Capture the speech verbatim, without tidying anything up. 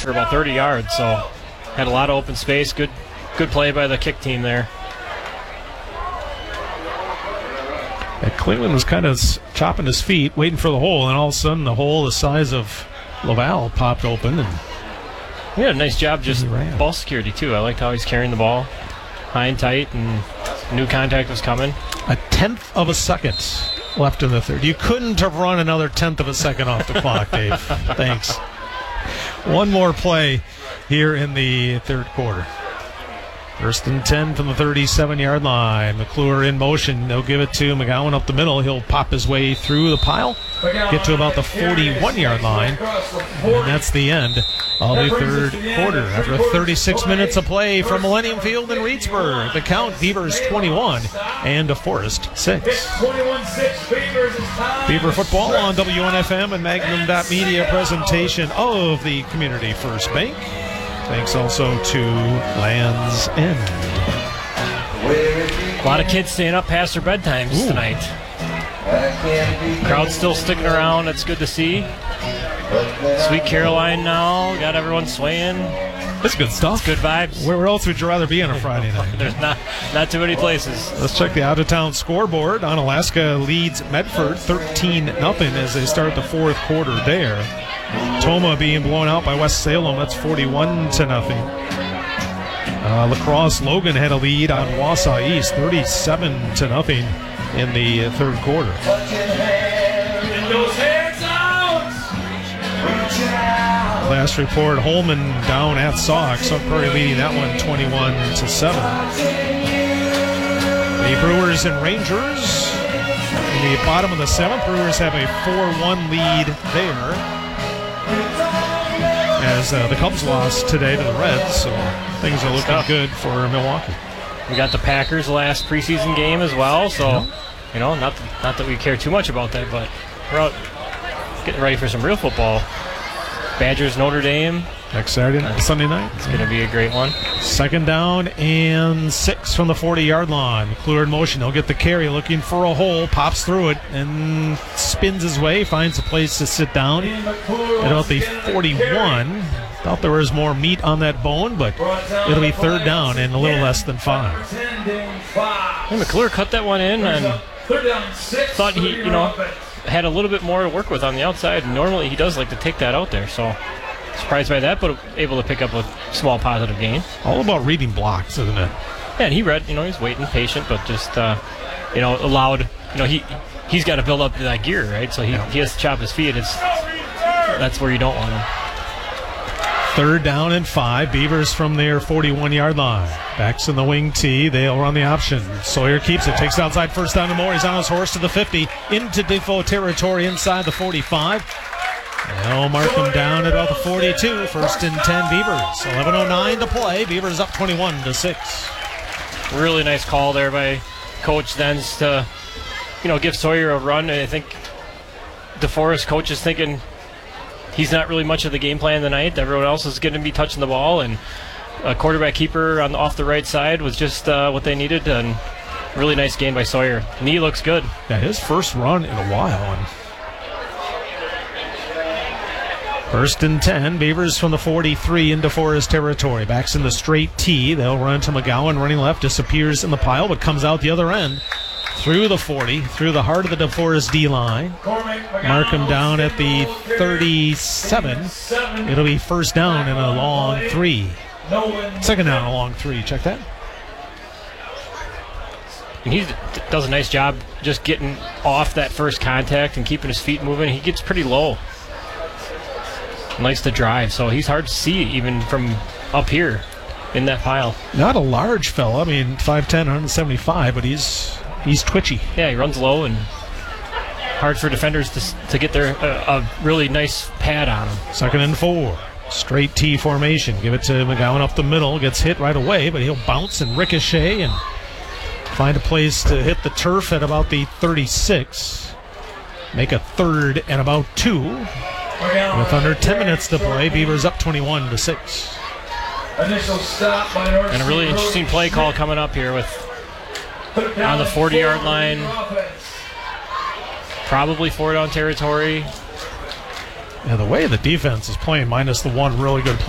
for about thirty yards, so had a lot of open space. Good, good play by the kick team there. Yeah, Cleveland was kind of chopping his feet, waiting for the hole, and all of a sudden the hole the size of Laval popped open. And he had a nice job just ball security, too. I liked how he's carrying the ball high and tight, and new contact was coming. A tenth of a second left in the third. You couldn't have run another tenth of a second off the clock, Dave. Thanks. One more play here in the third quarter. First and ten from the thirty-seven-yard line. McClure in motion. They'll give it to McGowan up the middle. He'll pop his way through the pile, get to about the forty-one-yard line, and that's the end of the third quarter. After thirty-six minutes of play from Millennium Field in Reedsburg, the count, Beavers twenty-one and DeForest six. Beaver football on W N F M and Magnum dot Media presentation of the Community First Bank. Thanks also to Land's End. A lot of kids staying up past their bedtimes Ooh. tonight. Crowd's still sticking around. That's good to see. Sweet Caroline now. Got everyone swaying. That's good stuff. It's good vibes. Where else would you rather be on a Friday night? There's not not too many places. Let's check the out-of-town scoreboard. Onalaska leads Medford thirteen nothing as they start the fourth quarter there. Toma being blown out by West Salem. That's forty-one to nothing. Uh, Lacrosse Logan had a lead on Wausau East, thirty-seven to nothing in the third quarter. Last report, Holman down at Sauk. Sauk Prairie leading that one twenty-one to seven. The Brewers and Rangers in the bottom of the seventh. Brewers have a four one lead there, as uh, the Cubs lost today to the Reds, so things are looking good for Milwaukee. We got the Packers last preseason game as well, so yeah. you know, not th- not that we care too much about that, but we're out getting ready for some real football. Badgers Notre Dame next Saturday, uh, Sunday night. It's going to be a great one. Second down and six from the forty-yard line. McClure in motion. He'll get the carry, looking for a hole, pops through it, and spins his way, finds a place to sit down at about the forty-one. Thought there was more meat on that bone, but it'll be third down and a little less than five. Hey, McClure cut that one in and thought he, you know, had a little bit more to work with on the outside. Normally he does like to take that out there, so surprised by that, but able to pick up a small positive gain. All about reading blocks, isn't it? Yeah, and he read, you know, he's waiting, patient, but just, uh, you know, allowed, you know, he, he's got to build up that gear, right? So he, yeah. he has to chop his feet. It's, that's where you don't want him. Third down and five. Beavers from their forty-one-yard line. Backs in the wing tee. They'll run the option. Sawyer keeps it. Takes it outside. First down and more. He's on his horse to the fifty. Into Defoe territory inside the forty-five. They'll mark him down at about the forty-two. First and ten Beavers. eleven oh nine to play. Beavers up twenty-one to six. Really nice call there by Coach Dens to, you know, give Sawyer a run. I think DeForest coach is thinking he's not really much of the game plan tonight. Everyone else is going to be touching the ball, and a quarterback keeper on off the right side was just uh, what they needed. And really nice gain by Sawyer. Knee looks good. Yeah, his first run in a while. And first and ten, Beavers from the forty-three into Forest territory. Backs in the straight tee. They'll run to McGowan, running left, disappears in the pile, but comes out the other end. Through the forty, through the heart of the DeForest D-line. Mark him down at the thirty-seven. It'll be first down and a long three. Second down and a long three. Check that. And he does a nice job just getting off that first contact and keeping his feet moving. He gets pretty low. Likes to drive, so he's hard to see even from up here in that pile. Not a large fella. I mean, five ten, one seventy-five, but he's he's twitchy. Yeah, he runs low and hard for defenders to to get their uh, a really nice pad on him. Second and four. Straight T formation. Give it to McGowan up the middle. Gets hit right away, but he'll bounce and ricochet and find a place to hit the turf at about the thirty-six. Make a third and about two. With under ten minutes to play, Beavers up twenty-one to six. Initial stop by North and a really interesting play call coming up here with on the forty-yard line. Probably four down territory. Yeah, the way the defense is playing, minus the one really good play.